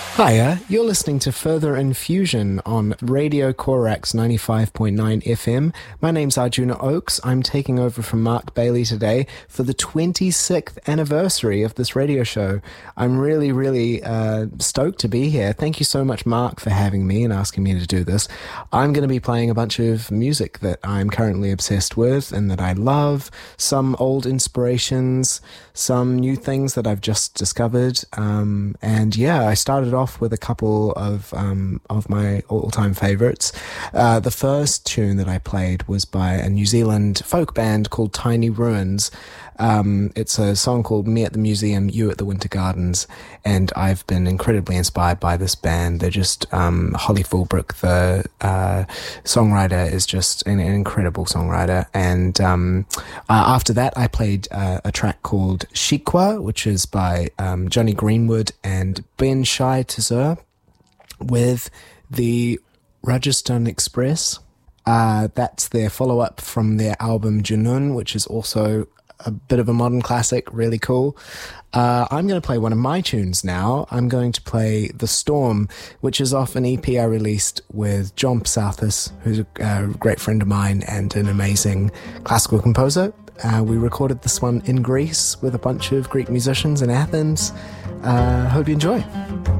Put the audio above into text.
Hiya, you're listening to Further Infusion on Radio Corax 95.9 FM. My name's Arjuna Oakes. I'm taking over from Mark Bailey today for the 26th anniversary of this radio show. I'm really stoked to be here. Thank you so much, Mark, for having me and asking me to do this. I'm going to be playing a bunch of music that I'm currently obsessed with and that I love, some old inspirations, some new things that I've just discovered, and yeah, I started off with a couple of my all-time favorites. The first tune that I played was by a New Zealand folk band called Tiny Ruins. It's a song called Me at the Museum, You at the Winter Gardens, and I've been incredibly inspired by this band. They're just, Holly Fulbrook, the songwriter, is just an incredible songwriter. And after that, I played a track called Shikwa, which is by Johnny Greenwood and Ben Shai Tazur, with the Rajasthan Express. That's their follow-up from their album Junoon, which is also a bit of a modern classic, really cool. I'm going to play one of my tunes now. I'm going to play The Storm, which is off an EP I released with John Psathis, who's a great friend of mine and an amazing classical composer. We recorded this one in Greece with a bunch of Greek musicians in Athens. Hope you enjoy.